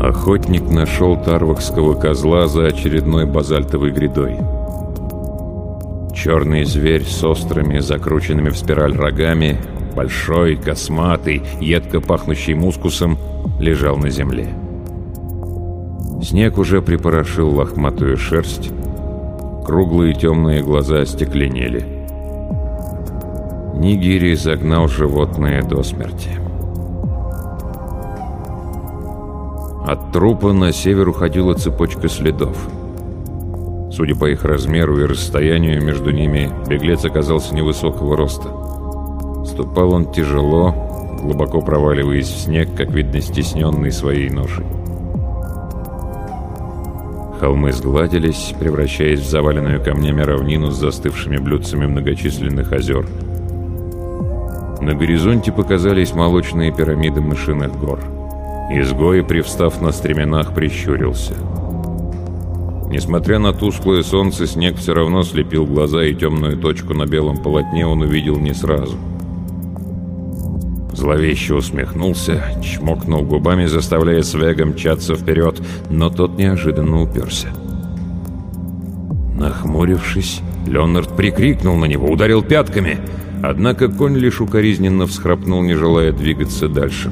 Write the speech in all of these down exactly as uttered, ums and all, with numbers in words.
Охотник нашел тарвахского козла за очередной базальтовой грядой. Черный зверь с острыми, закрученными в спираль рогами, большой, косматый, едко пахнущий мускусом, лежал на земле. Снег уже припорошил лохматую шерсть, круглые темные глаза остекленели. Нигири загнал животное до смерти. От трупа на север уходила цепочка следов. Судя по их размеру и расстоянию между ними, беглец оказался невысокого роста. Ступал он тяжело, глубоко проваливаясь в снег, как видно, стесненный своей ношей. Холмы сгладились, превращаясь в заваленную камнями равнину с застывшими блюдцами многочисленных озер. На горизонте показались молочные пирамиды мышиных гор. Изгой, привстав на стременах, прищурился. Несмотря на тусклое солнце, снег все равно слепил глаза, и темную точку на белом полотне он увидел не сразу. Зловеще усмехнулся, чмокнул губами, заставляя Свега мчаться вперед, но тот неожиданно уперся. Нахмурившись, Леонард прикрикнул на него, ударил пятками, однако конь лишь укоризненно всхрапнул, не желая двигаться дальше.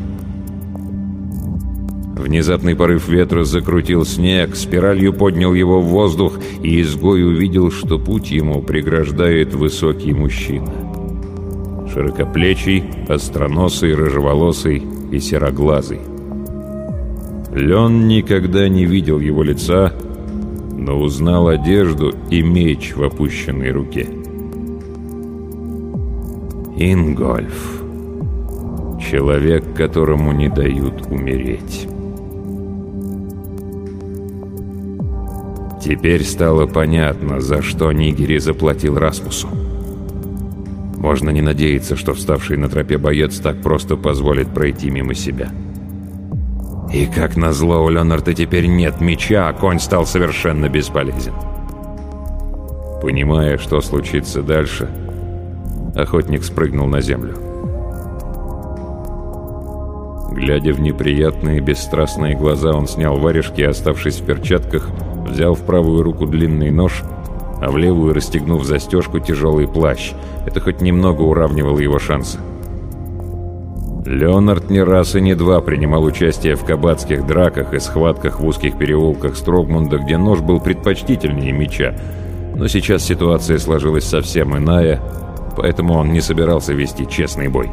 Внезапный порыв ветра закрутил снег, спиралью поднял его в воздух, и изгой увидел, что путь ему преграждает высокий мужчина. Широкоплечий, остроносый, рыжеволосый и сероглазый. Лен никогда не видел его лица, но узнал одежду и меч в опущенной руке. Ингольф. Человек, которому не дают умереть. Теперь стало понятно, за что Нигири заплатил Расмусу. Можно не надеяться, что вставший на тропе боец так просто позволит пройти мимо себя. И как назло, у Леонарда теперь нет меча, а конь стал совершенно бесполезен. Понимая, что случится дальше, охотник спрыгнул на землю. Глядя в неприятные бесстрастные глаза, он снял варежки и, оставшись в перчатках, взял в правую руку длинный нож, а в левую, расстегнув застежку, тяжелый плащ. Это хоть немного уравнивало его шансы. Леонард не раз и не два принимал участие в кабацких драках и схватках в узких переулках Строгмунда, где нож был предпочтительнее меча. Но сейчас ситуация сложилась совсем иная, поэтому он не собирался вести честный бой.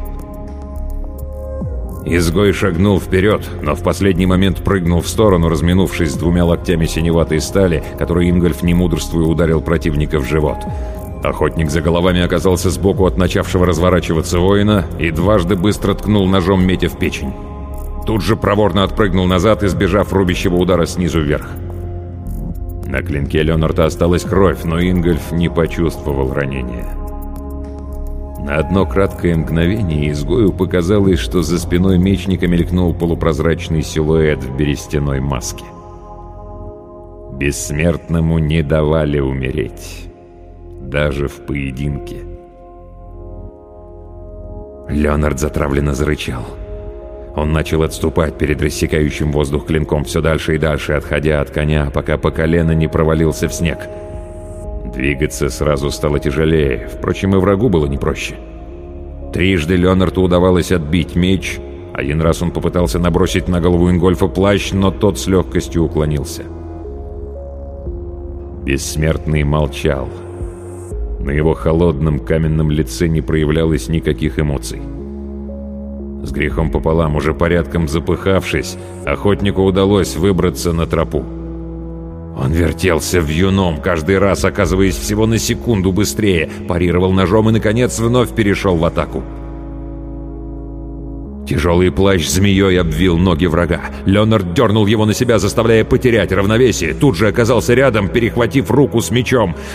Изгой шагнул вперед, но в последний момент прыгнул в сторону, разминувшись с двумя локтями синеватой стали, которой Ингольф, не мудрствуя, ударил противника в живот. Охотник за головами оказался сбоку от начавшего разворачиваться воина и дважды быстро ткнул ножом, метя в печень. Тут же проворно отпрыгнул назад, избежав рубящего удара снизу вверх. На клинке Леонарда осталась кровь, но Ингольф не почувствовал ранения. На одно краткое мгновение изгою показалось, что за спиной мечника мелькнул полупрозрачный силуэт в берестяной маске. Бессмертному не давали умереть, даже в поединке. Леонард затравленно зарычал. Он начал отступать перед рассекающим воздух клинком все дальше и дальше, отходя от коня, пока по колено не провалился в снег. Двигаться сразу стало тяжелее, впрочем, и врагу было не проще. Трижды Леонарду удавалось отбить меч, один раз он попытался набросить на голову Ингольфа плащ, но тот с легкостью уклонился. Бессмертный молчал. На его холодном каменном лице не проявлялось никаких эмоций. С грехом пополам, уже порядком запыхавшись, охотнику удалось выбраться на тропу. Он вертелся вьюном, каждый раз оказываясь всего на секунду быстрее, парировал ножом и, наконец, вновь перешел в атаку. Тяжелый плащ змеей обвил ноги врага. Леонард дернул его на себя, заставляя потерять равновесие. Тут же оказался рядом, перехватив руку с мечом.